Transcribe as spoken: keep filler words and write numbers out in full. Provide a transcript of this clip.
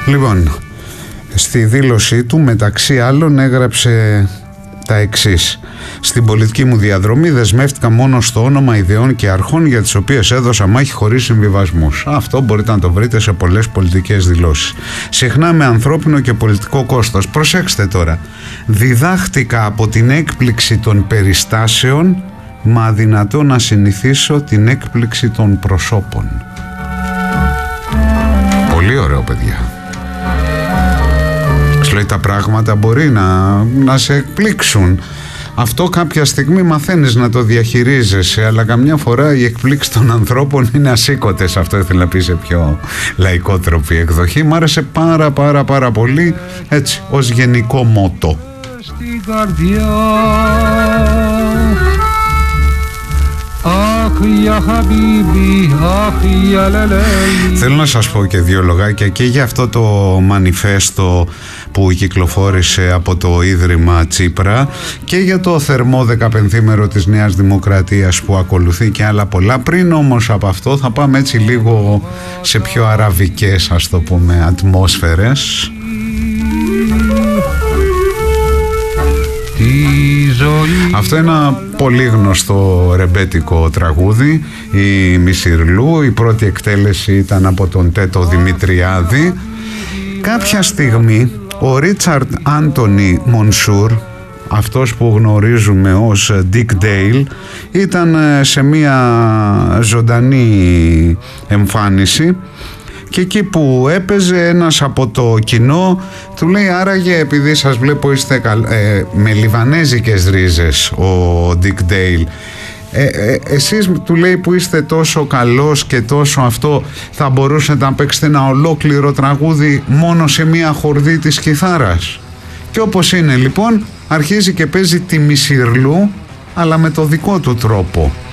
Λοιπόν, στη δήλωσή του μεταξύ άλλων έγραψε τα εξής: στην πολιτική μου διαδρομή δεσμεύτηκα μόνο στο όνομα ιδεών και αρχών για τις οποίες έδωσα μάχη χωρίς συμβιβασμούς. Αυτό μπορείτε να το βρείτε σε πολλές πολιτικές δηλώσεις. Συχνά με ανθρώπινο και πολιτικό κόστος. Προσέξτε τώρα. Διδάχτηκα από την έκπληξη των περιστάσεων, μα αδυνατό να συνηθίσω την έκπληξη των προσώπων. Πολύ ωραίο, παιδιά. Λέει, τα πράγματα μπορεί να, να σε εκπλήξουν. Αυτό κάποια στιγμή μαθαίνεις να το διαχειρίζεσαι, αλλά καμιά φορά οι εκπλήξεις των ανθρώπων είναι ασήκωτες. Αυτό ήθελα να πει σε πιο λαϊκότροπη εκδοχή. Μ' άρεσε πάρα πάρα πάρα πολύ, έτσι, ως γενικό μότο. Στην καρδιά. Θέλω να σας πω και δύο λογάκια και για αυτό το μανιφέστο που κυκλοφόρησε από το Ίδρυμα Τσίπρα και για το θερμό δεκαπενθήμερο της Νέας Δημοκρατίας που ακολουθεί και άλλα πολλά. Πριν όμως από αυτό θα πάμε έτσι λίγο σε πιο αραβικές, ας το πούμε, ατμόσφαιρες. Αυτό είναι ένα πολύ γνωστό ρεμπέτικο τραγούδι, η Μισιρλού. Η πρώτη εκτέλεση ήταν από τον Τέτο Δημητριάδη. Κάποια στιγμή ο Ρίτσαρντ Άντονι Μονσούρ, αυτός που γνωρίζουμε ως Dick Dale, ήταν σε μια ζωντανή εμφάνιση και εκεί που έπαιζε ένας από το κοινό του λέει, άραγε επειδή σας βλέπω είστε καλ... ε, με λιβανέζικες ρίζες ο Dick Dale, ε, ε, εσείς του λέει που είστε τόσο καλός και τόσο αυτό, θα μπορούσατε να παίξετε ένα ολόκληρο τραγούδι μόνο σε μία χορδή της κιθάρας? Και όπως είναι λοιπόν αρχίζει και παίζει τη Μισιρλού, αλλά με το δικό του τρόπο.